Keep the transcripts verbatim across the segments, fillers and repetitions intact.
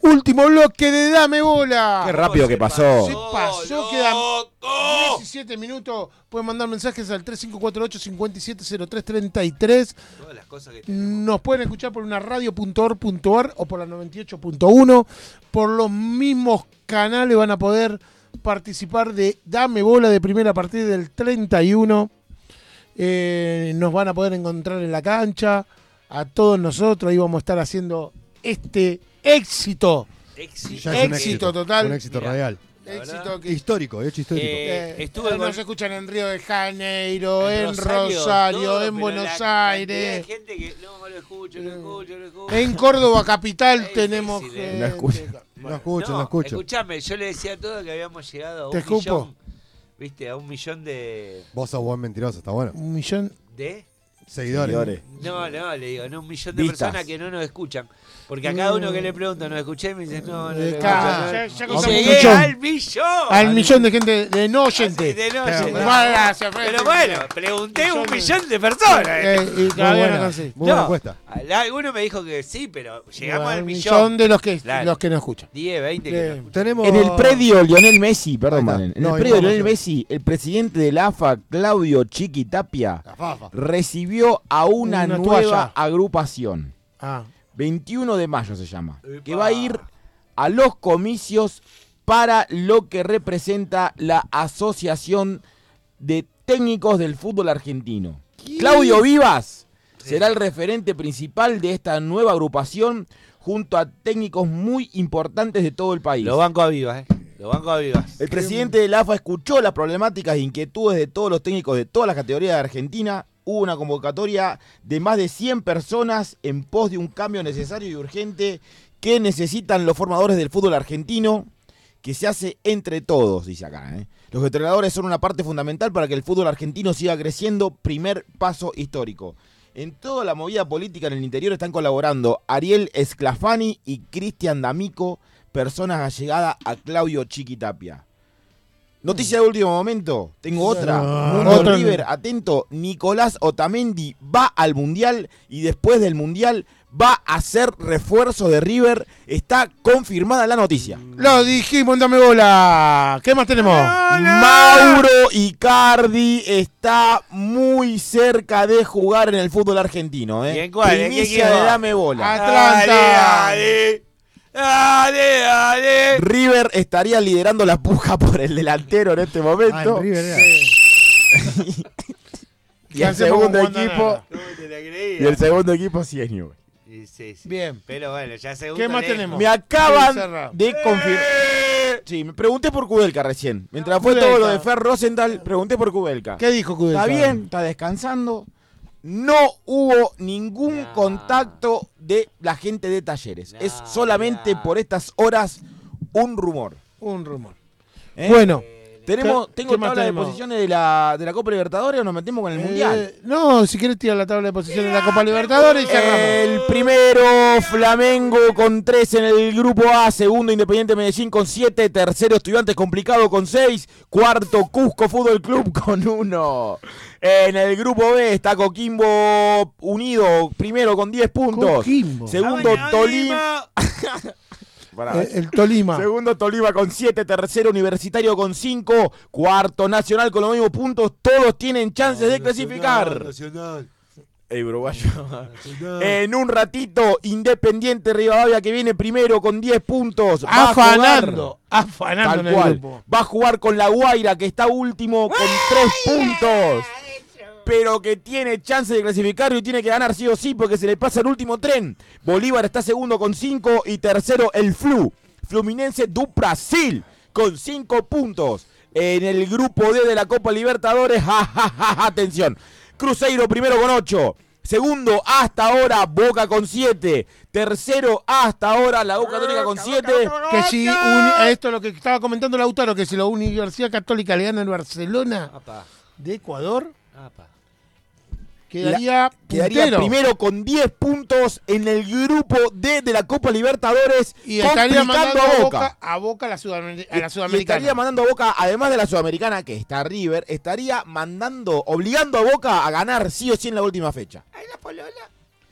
último bloque de Dame Bola. Qué rápido que pasó. Se pasó, quedan diecisiete minutos. Pueden mandar mensajes al tres cinco cuatro ocho, cinco siete cero tres tres tres. Todas las cosas que Nos pueden escuchar por una radio punto org punto ar o por la noventa y ocho punto uno. Por los mismos canales van a poder participar de Dame Bola de primera a partir del treinta y uno. Eh, nos van a poder encontrar en la cancha. A todos nosotros ahí vamos a estar haciendo este éxito. Éxito, éxito, éxito total. Un éxito Mirá. radial. Éxito que Histórico, hecho histórico. Eh, Eh, estuve eh, con- nos escuchan en Río de Janeiro, en, en Rosario, todo, en pero Buenos la cantidad Aires, de gente que no lo escucho, lo escucho, lo escucho. en Córdoba capital Es tenemos difícil, eh. gente. No escucha. No escucho, no, No, escucho. escuchame, yo le decía a todos que habíamos llegado a ¿Te un escupo? millón, viste, a un millón de... Vos sos buen mentiroso, está bueno. Un millón. ¿De? Seguidores. Seguidores. No, no, le digo, no, un millón de Vistas. personas que no nos escuchan. Porque a cada uno que le pregunto, ¿no escuché? Me dice, no, no, no. Eh, no, ca- no, ya- no. ya Y contamos llegué un millón. al millón. Al millón de gente, de no Así oyente. de no, Claro, sí, bueno. no. Gracias, Fred. Pero bueno, pregunté Millón un de- millón de personas. Eh, y Muy todavía no buena, conseguí. muy buena No, encuesta. alguno me dijo que sí, pero llegamos Bueno, al un millón. millón de los que, Claro. los que nos escuchan. diez, veinte que Bien. no escuchan. Tenemos... En el predio Lionel Messi, perdón, Ahí está. Manen, en No, el ahí predio vamos Lionel ya. Messi, el presidente de la A F A, Claudio Chiqui Tapia, La fafa. recibió a una, Una nueva toalla. agrupación. Ah, veintiuno de mayo se llama. Epa. Que va a ir a los comicios para lo que representa la Asociación de Técnicos del Fútbol Argentino. Claudio Vivas será el referente principal de esta nueva agrupación junto a técnicos muy importantes de todo el país. Lo banco a vivas, eh. Lo banco a vivas. El presidente de la A F A escuchó las problemáticas e inquietudes de todos los técnicos de todas las categorías de Argentina. Hubo una convocatoria de más de cien personas en pos de un cambio necesario y urgente que necesitan los formadores del fútbol argentino, que se hace entre todos, dice acá. ¿eh? Los entrenadores son una parte fundamental para que el fútbol argentino siga creciendo, primer paso histórico. En toda la movida política en el interior están colaborando Ariel Sclafani y Cristian D'Amico, personas allegadas a Claudio Chiqui Tapia. Noticia de último momento, tengo otra. No, Mundo otra. River, atento, Nicolás Otamendi va al Mundial y después del Mundial va a ser refuerzo de River. Está confirmada la noticia. lo dijimos, Dame Bola. ¿Qué más tenemos? Mauro Icardi está muy cerca de jugar en el fútbol argentino. ¿eh? ¿Y en cuál? ¿En qué Primicia equipo de va? Dame Bola. Atlanta. Dale, dale, dale. River estaría liderando la puja por el delantero en este Ah, momento. en River era. y, ¿Qué el hacemos segundo con Wanda equipo, Nara? ¿Cómo te la creías? y el segundo equipo sí es Newell's. Sí, sí, sí. Bien. Pero bueno, ya se ¿Qué más tenemos? Me acaban Cerrado. de confirmar. Sí, me pregunté por Kudelka recién. Mientras fue Kudelka. todo lo de Fer Rosenthal, pregunté por Kudelka. ¿Qué dijo Kudelka? Está bien, está descansando. No hubo ningún No. contacto de la gente de Talleres. No, es solamente no. por estas horas un rumor. Un rumor. ¿eh? Bueno. Tenemos, ¿qué- tengo qué más tabla de tenemos? posiciones de la, de la Copa Libertadores o nos metemos con el Mundial. Eh, no, si querés tirar la tabla de posiciones de la Copa Libertadores y cerramos. El primero, Flamengo con tres en el grupo A. Segundo, Independiente Medellín con siete. Tercero, Estudiantes Complicado con seis. Cuarto, Cusco Fútbol Club con uno. En el grupo B está Coquimbo Unido, primero con diez puntos. Coquimbo. Segundo, Tolima. Pará, Eh, el Tolima. Segundo, Tolima con siete. Tercero, Universitario con cinco. Cuarto, Nacional con los mismos puntos. Todos tienen chances de clasificar. Nacional. El uruguayo. En un ratito, Independiente Rivadavia que viene primero con diez puntos. Va a jugar- Afanando. Afanando Tal en el cual. grupo. Va a jugar con la Guaira que está último con tres puntos. Pero que tiene chance de clasificar y tiene que ganar sí o sí porque se le pasa el último tren. Bolívar está segundo con cinco y tercero el Flu. Fluminense do Brasil con cinco puntos. En el grupo D de la Copa Libertadores, ja, ja, ja, ja, atención. Cruzeiro primero con ocho. Segundo hasta ahora Boca con siete. Tercero hasta ahora la U Católica con siete. Que si uni- esto es lo que estaba comentando Lautaro, que si la Universidad Católica le gana al Barcelona Apa, de Ecuador, apa. quedaría, Quedaría puntero. primero con diez puntos en el grupo D de la Copa Libertadores. Y estaría complicando mandando a a Boca. Boca a Boca a la, Sudamer- a la Y- y Sudamericana. estaría mandando a Boca, además de la Sudamericana, que está River, estaría mandando, obligando a Boca a ganar sí o sí en la última fecha. ¿Ahí la polola?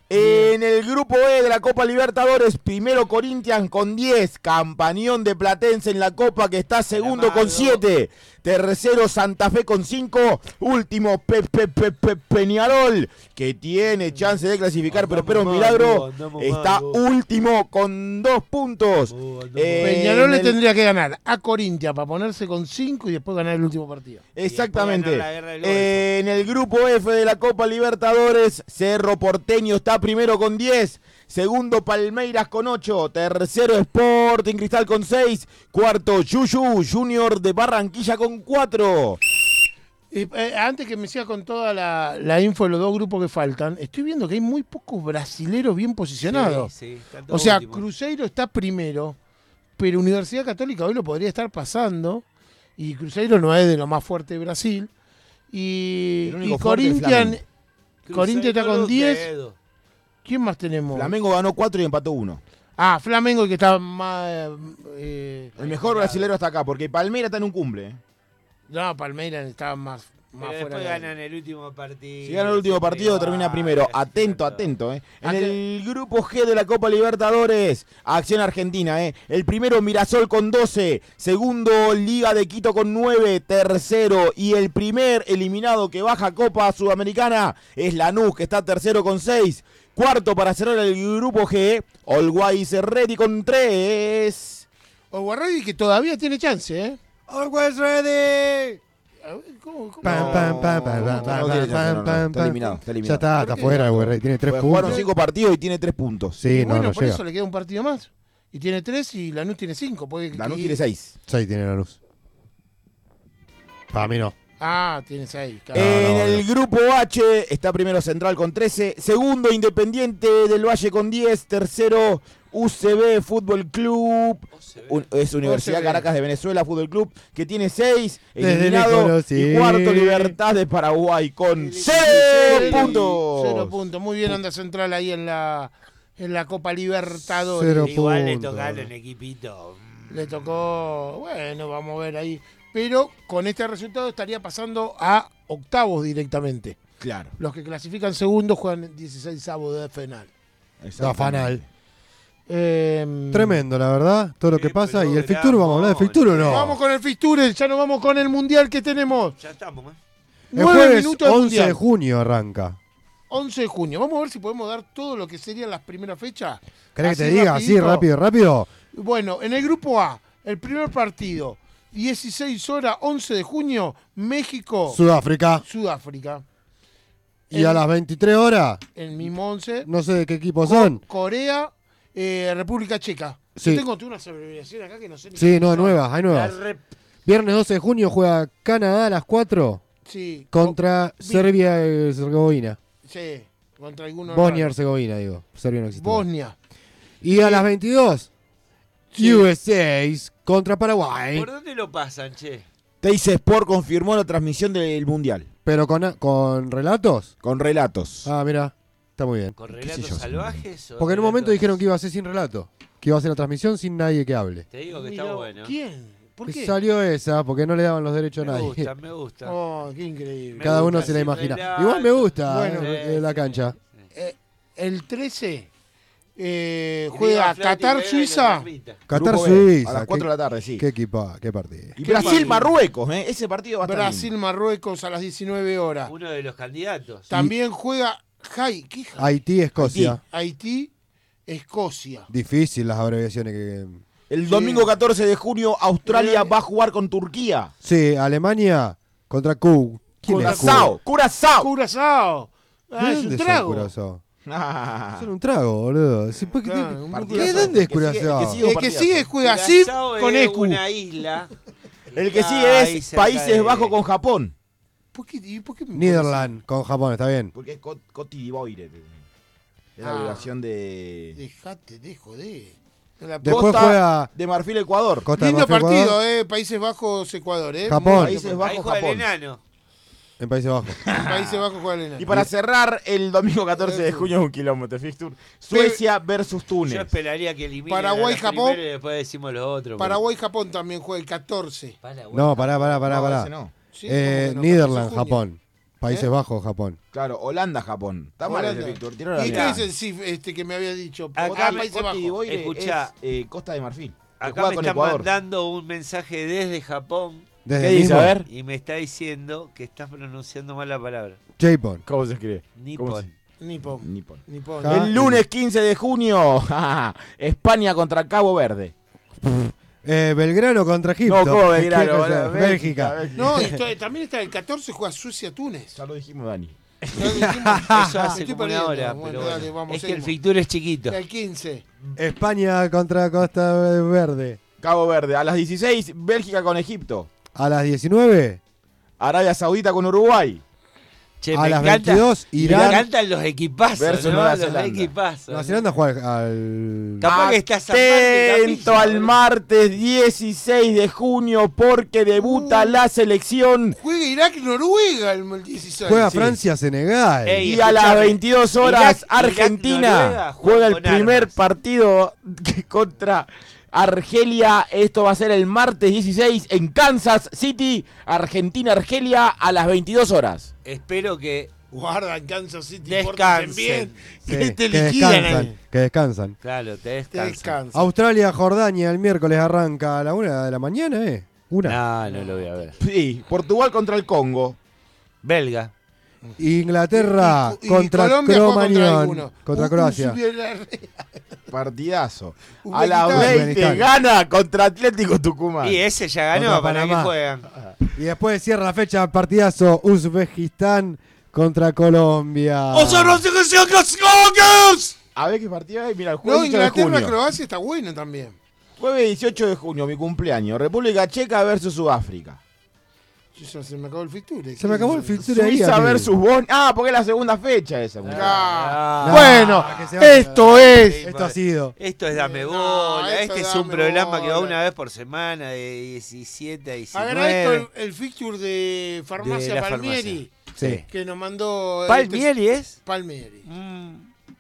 En el grupo E de la Copa Libertadores, primero Corinthians con diez, campañón de Platense en la Copa que está segundo con siete, tercero Santa Fe con cinco, último Pe, Pe, Pe, Pe, Peñarol que tiene chance de clasificar pero espera un milagro, está último con dos puntos. Eh, Peñarol le el... tendría que ganar a Corinthians para ponerse con cinco y después ganar el último partido. Exactamente. Eh, en el grupo F de la Copa Libertadores, Cerro Porteño está primero con diez, segundo Palmeiras con ocho, tercero Sporting Cristal con seis, cuarto Yuyu Junior de Barranquilla con cuatro. Eh, eh, antes que me siga con toda la, la info de los dos grupos que faltan, estoy viendo que hay muy pocos brasileros bien posicionados. Sí, sí, están O todos sea, últimos. Cruzeiro está primero, pero Universidad Católica hoy lo podría estar pasando, y Cruzeiro no es de lo más fuerte de Brasil. Y, El único y fuerte es Corinthians, Cruzeiro Corinthians está con los diez. dedos. ¿Quién más tenemos? Flamengo ganó cuatro y empató uno. Ah, Flamengo, que está más... Eh, El mejor brasilero está acá, porque Palmeiras está en un cumple. ¿eh? no, Palmeiras está más, más Pero fuera. después de- ganan el último partido. Si gana el último partido, termina primero. Atento, atento. ¿eh? En el grupo G de la Copa Libertadores, Acción Argentina. ¿eh? El primero, Mirasol con doce. Segundo, Liga de Quito con nueve. Tercero, y el primer eliminado que baja Copa Sudamericana es Lanús, que está tercero con seis. Cuarto, para cerrar el grupo G, Always Ready con tres. O Guarredi, que todavía tiene chance, ¿eh? Always ready. A ver, ¿cómo, cómo? Pam, pam, pam, pam, No, pam, no pam, tiene chance, pam, no, no, pam, está pam. eliminado, está Ya eliminado. está, ¿Por está qué? fuera, güey. Tiene tres Pues jugaron puntos. cinco partidos y tiene tres puntos. Sí, no, bueno, no por llega. eso le queda un partido más. Y tiene tres y Lanús tiene cinco. Puede que- Lanús y- tiene seis. Seis tiene la luz. Para mí no. Ah, tiene seis. claro. En no, el grupo H está primero Central con trece, segundo Independiente del Valle con diez, tercero U C B Fútbol Club, un- es Universidad U C B. Caracas de Venezuela Fútbol Club, que tiene seis, Desde eliminado, lejos, sí. y cuarto Libertad de Paraguay con cero Cero puntos. Cero puntos. Muy bien anda Central ahí en la, en la Copa Libertadores. Cero Igual le puntos. tocaron el equipito. Le tocó, bueno, vamos a ver ahí. Pero con este resultado estaría pasando a octavos directamente. Claro. Los que clasifican segundos juegan dieciséis avos de final. La fanal. Eh, Tremendo, la verdad. Todo lo Qué que pasa. ¿Y el programa, Fixture? ¿Vamos a hablar de Fixture o no? Vamos con el Fixture, ya nos vamos con el Mundial que tenemos. Ya estamos, ¿eh? El Nueve jueves minutos de once Mundial. de junio arranca. once de junio. Vamos a ver si podemos dar todo lo que serían las primeras fechas. ¿Querés que te Así diga así, rapidito. rápido, rápido? Bueno, en el grupo A, el primer partido, dieciséis horas, once de junio, México, Sudáfrica. Sudáfrica. Y a El- las veintitrés horas, El mismo once. no sé de qué equipo son. Corea, eh, República Checa. Sí. Yo tengo tengo una abreviación acá que no sé ni Sí, qué no, son. nuevas, hay La nuevas. rep- Viernes doce de junio juega Canadá a las cuatro Sí. contra Vi- Serbia y Herzegovina. Sí, contra alguno. Bosnia y raro. Herzegovina, digo. Serbia no existe. más. Bosnia. Y a las veintidós, Sí. U S A contra Paraguay. ¿Por dónde lo pasan, che? Teis Sport confirmó la transmisión del Mundial, Pero con, con relatos. con relatos. Ah, mira, está muy bien. ¿Con sé relatos yo? salvajes? o Porque en un momento relatos- dijeron que iba a ser sin relato. Que iba a ser la transmisión sin nadie que hable. Te digo que Mirá, está bueno. ¿Quién? ¿Por Y qué? salió esa porque no le daban los derechos a Me nadie. gusta, me gusta. Oh, qué increíble. Me Cada uno gusta se la sin imagina. relato. Igual me gusta Bueno, eh, Sí, la sí, cancha. sí. Eh, el trece eh, Y juega diga Flauta y Qatar, Vega y Suiza. los Barbita. Qatar, Grupo B, Suiza. a las qué- cuatro de la tarde, sí. Qué equipo, qué partido. Y qué Brasil, partido. Marruecos, ¿eh? Ese partido va a estar lindo. Brasil, Marruecos a las diecinueve horas. Uno de los candidatos. También juega Jai, ¿qué Jai? Haití, Escocia. Haití, Escocia. Difícil las abreviaciones que. El Sí. domingo catorce de junio, Australia Eh. va a jugar con Turquía. Sí, Alemania contra Q. ¿Quién es Q? Curazao, Curazao. Curazao. Ah, ¿De es dónde un son trago. Curazao? Ah. Son un trago, boludo. Sí, ¿por qué Claro, tiene- un ¿Qué? partidazo. ¿Dónde es Que sigue- Curazao? que sigue- El que sigue juega así Curazao con es Ecu. una isla. El que Está sigue ahí es cerca Países de- Bajos con Japón. ¿Por qué, y por qué me Netherland con Japón, está bien. Porque es Cot- Coti Divoire. Es la Ah. obligación de. Dejate de joder. La- Después Costa juega de Marfil, Ecuador. Costa de Lindo Marfil, partido, Ecuador, eh. Países Bajos, Ecuador, eh. Japón. Muy Países lindo Bajos, Ahí juega el Japón. enano. en Países Bajos. Países Bajos juega el enano. Y para cerrar, el domingo catorce de junio, un kilómetro fixture. Suecia versus Yo Túnez. esperaría que eliminen Paraguay, a los Japón. primeros y después decimos los otros. Paraguay, Japón también juega el catorce. Paraguay, No, pará, pará, pará, No, pará. ese no. ¿Sí? Eh, ¿Cómo que no? Netherlands, catorce de junio. Japón. Países ¿Eh? Bajos, Japón. Claro, Holanda, Japón. Está mal Holanda. ese Víctor. Tiró la ¿Y mierda. qué es el C I F este que me había dicho? Acá Ah, me- Países Cote Bajos. d'Ivoire Escuchá. es, eh, Costa de Marfil. que Acá juega me con están Ecuador. mandando un mensaje desde Japón Desde ¿Qué el dice? mismo A ver. y me está diciendo que estás pronunciando mal la palabra. Japón. ¿Cómo se escribe? ¿Cómo Nippon. se- Nippon. Nippon. Nippon. Ah, El lunes quince de junio, España contra Cabo Verde. Eh, Belgrano contra Egipto. No, ¿cómo Belgrano? ¿Qué cosa? Bueno, Bélgica. No, esto- también está el catorce, juega Suecia-Túnez. Ya lo dijimos, Dani. Ya lo dijimos. Eso hace Estoy como una perdiendo. hora, Bueno, pero dale, bueno. vamos, Es que el seguimos. fixture es chiquito. El quince. España contra Costa Verde. Cabo Verde. A las dieciséis, Bélgica con Egipto. A las diecinueve, Arabia Saudita con Uruguay. Che, a me las encanta- veintidós, Me Irán. encantan los equipazos, versus ¿no? Nueva Los Zelanda. equipazos. Nueva Zelanda juega al. Capaz que está San Martín, Atento Capilla, al boludo. martes dieciséis de junio porque debuta Uh. la selección. Juega Irak-Noruega el dieciséis. Juega sí. Francia-Senegal. Ey, Y a las escuchame, veintidós horas Irak- Argentina Irak-Noruega juega juega el con primer armas. partido contra Argelia. Esto va a ser el martes dieciséis en Kansas City. Argentina-Argelia a las veintidós horas. Espero que, Guarda en Kansas City. Descansen. pórtense bien. Sí, Que te que liquidan descansan. ahí. Que descansan. claro, te Te descansen. descansa. Australia-Jordania el miércoles arranca a la una de la mañana, ¿eh? Una. No, no lo voy a ver. Sí, Portugal contra el Congo. Belga. Inglaterra Y- y- y contra Colombia juega contra Cromañón. alguno. Contra Un- Croacia. un Zubiela- Partidazo. Un A las Uzbekistán. veinte Uzbekistán. gana contra Atlético Tucumán. Y ese ya ganó, Contra ¿para qué Panamá. juegan? Y después cierra la fecha partidazo Uzbekistán contra Colombia. A ver qué partido hay. Mira, el jueves No, dieciocho de junio. Inglaterra-Croacia está bueno también. Jueves dieciocho de junio, mi cumpleaños. República Checa versus Sudáfrica. Ya se me acabó el fixture. Se me acabó el fixture ahí. Suiza amigo. versus Bon. Ah, porque es la segunda fecha esa. muchacho. Ah. Ah. Bueno, que se vaya. esto es. Esto ha sido. Esto es Dame No, Bola. esto Este es es un Dame programa que va Bola. una vez por semana de diecisiete a diecinueve. Agarra esto el, el fixture de Farmacia De la Palmieri. Sí. Que nos mandó. ¿Palmieri es? este- Palmieri. Mm.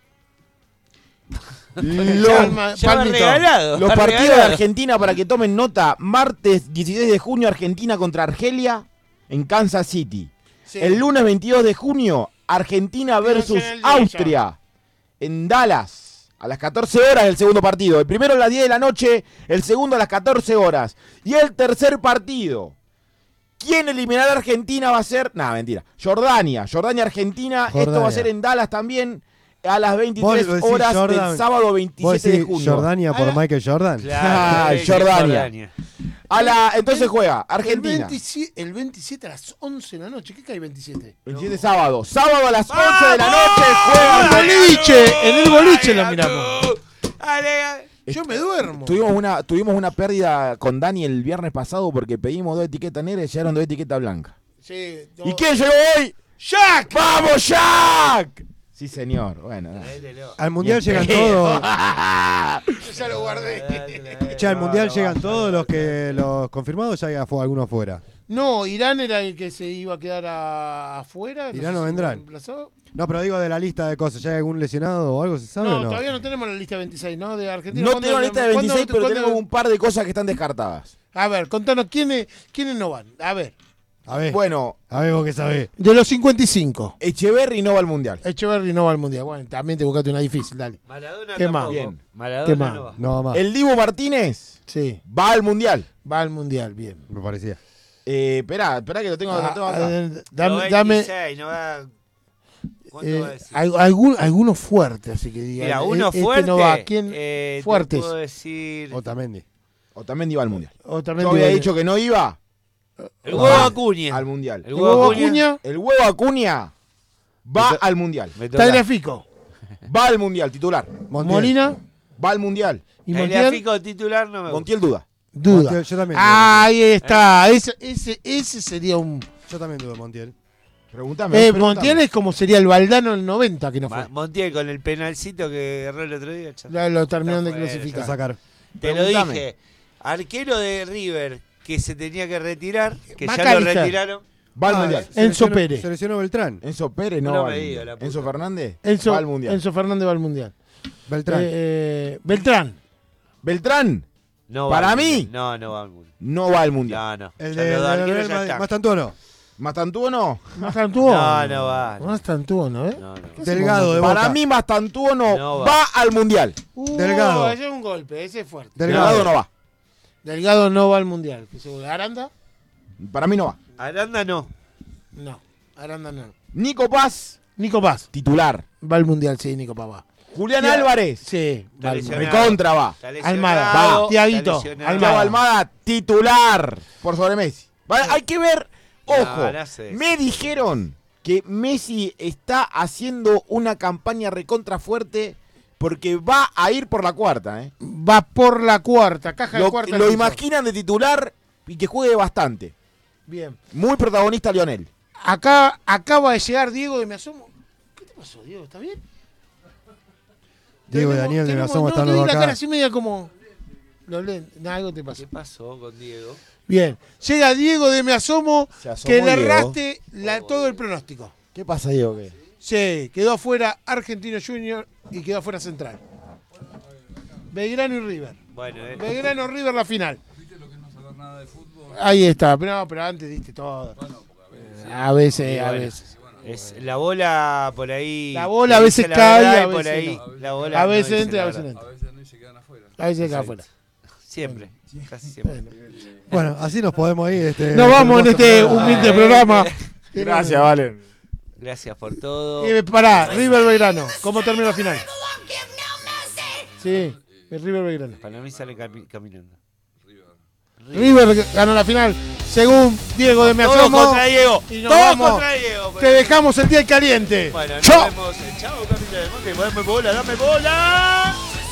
Lo- Palma- Ya va Palmito. regalado. los va partidos de regalado. Argentina, para que tomen nota, martes dieciséis de junio, Argentina contra Argelia en Kansas City. Sí. El lunes veintidós de junio, Argentina versus Nacional de Austria en Dallas. A las catorce horas el segundo partido. El primero a las diez de la noche, el segundo a las catorce horas. Y el tercer partido. ¿Quién eliminará a Argentina va a ser? Nada, mentira. Jordania. Jordania-Argentina. Esto va Jordania. a ser en Dallas también a las veintitrés Vos decís horas Jordan- del sábado ¿Vos veintisiete de decís junio. Jordania por Ah. Michael Jordan? Ah, Claro, Jordania. A la, entonces El- juega El Argentina. veintisiete, el veintisiete a las once de la noche. ¿Qué cae veintisiete? veintisiete sábado. Sábado a las once de la noche juega. ¡En el boliche! En el boliche la miramos. Ale, Yo me duermo. Tuvimos una, tuvimos una pérdida con Dani el viernes pasado porque pedimos dos etiquetas negras y llegaron dos etiquetas blancas. Sí, no. ¿Y quién llegó hoy? ¡Jack! ¡Vamos, Jack! Sí, señor. Bueno, dale. Mételo. Al mundial Bien. llegan todos. Yo ya lo guardé. Che, al mundial llegan todos los que los confirmados, ya hay afu- algunos afuera. No, Irán era el que se iba a quedar a- afuera. Irán sé no si vendrán. lo reemplazó. No, pero digo de la lista de cosas, ¿ya hay algún lesionado o algo se sabe No, o no? todavía no tenemos la lista veintiséis, ¿no? De Argentina. No ¿Cuándo tengo la lista de ¿cuándo- veintiséis, pero cuándo- tenemos un par de cosas que están descartadas. A ver, contanos, ¿quiénes, ¿quiénes no van? A ver, A ver, Bueno, a ver vos qué sabés. de los cincuenta y cinco. Echeverry no va al Mundial. Echeverry no va al Mundial. Bueno, también te buscaste una difícil, dale. Maradona ¿Qué tampoco. más? Bien. Maradona ¿Qué más? no va. No va más, El Dibu Martínez Sí, va al Mundial. va al Mundial, bien. me parecía. Eh, esperá, esperá que lo tengo, lo tengo Ah, acá. eh, No dame, va dame veintiséis, no va... ¿Cuánto eh, va a decir? al- algún, alguno fuerte, así que diga. Mira, eh, uno este fuerte. no va. ¿Quién? eh, te Fuertes. puedo decir... Otamendi. Otamendi va al Mundial. O también Yo digo, había dicho que no iba El huevo Acuña. al Mundial. El ¿el huevo huevo Acuña. Acuña? El huevo Acuña va al Mundial. Me toca. Tagliafico, Va al Mundial, titular. Montiel. Molina Va al Mundial. y Montiel. Tagliafico titular no me gusta. Montiel duda. Duda. Montiel, yo también. Ahí está. Ese, ese, ese sería un. Yo también dudo Montiel. Pregúntame. Eh, pregúntame. Montiel es como sería el Valdano del noventa, que no fue. Ma- Montiel con el penalcito que erró el otro día. cha. Ya lo terminaron de Está fuera, A clasificar. sacar. Te lo Preguntame. dije. Arquero de River que se tenía que retirar, que ya lo Macalister. retiraron. Va al Ah, Mundial. se Enzo lesionó- Pérez. Se lesionó Beltrán. Enzo Pérez no, No va me al diga, Mundial. la puta. Enzo Fernández Enzo, va al Mundial. Enzo Fernández va al Mundial. Beltrán. Eh, eh, Beltrán. Beltrán No Para va al mí. Mundial. No, no va al Mundial. no va al Mundial. No, no. el Ya de, los de- arqueros de- ya más, están. más Tantuono. ¿Mastantuono? Mastantuono. No, no va. Mastantuono, ¿eh? No, no. Delgado de Para Boca. mí Mastantuono No va. va. al Mundial. Uh, Delgado. Ese es un golpe, ese es fuerte. Delgado. Delgado no va. Delgado no va al mundial. ¿Qué seguro? ¿Aranda? Para mí no va. Aranda no. No. Aranda no. Nico Paz, Nico Paz. titular. Va al mundial, sí, Nico Paz va. Julián Sí, Álvarez, Sí, va al lesionado. mundial. recontra va. Está lesionado, Almada, va. está Tiaguito, lesionado. Almada. Thiago Almada, titular. Por sobre Messi. Va- Hay que ver, ojo, No, no sé. me dijeron que Messi está haciendo una campaña recontra fuerte porque va a ir por la cuarta. ¿eh? Va por la cuarta, caja de Lo, cuarta. lo piso. imaginan de titular y que juegue bastante. Bien. Muy protagonista Lionel. Acá acaba de llegar Diego de Me Asomo. ¿Qué te pasó, Diego? ¿Estás bien? Diego y Tenemos- Daniel de Me tenemos- Asomo no, están te los vi la acá. cara así media como... Los lentes. No, algo te pasó. ¿Qué pasó con Diego? Bien. Llega Diego de Me Asomo, Se asomó que le Diego. erraste la- todo el pronóstico. ¿Qué pasa, Diego? ¿Qué? Sí, quedó afuera Argentino Junior y quedó afuera Central. Belgrano y River. Bueno, eh. Belgrano River la final. ¿Viste lo que es no saber nada de fútbol? Ahí está, pero, no, pero antes diste todo. Bueno, porque a veces. A veces, Y a bueno. veces. Es la bola por ahí. La bola a veces dice la cae, verdad a y por veces ahí. no. La bola A no veces dice entra, la a veces verdad. no A veces no y se quedan afuera. A veces queda afuera. Siempre, casi siempre. Bueno, así nos podemos ir. Este, Nos vamos en hermoso este programa. humilde Ah, programa. Gracias, Valen. Gracias por todo. Eh, pará, River Belgrano. ¿Cómo termina la final? Sí, River Belgrano. Para mí sale cami- caminando. River ganó la final, según Diego de Me Todos Asomo. contra Diego. Y nos Todos vamos. contra Diego. Te dejamos el día caliente. Bueno, nos Chao. vemos. Chao, capitán del monte. Dame bola, dame bola.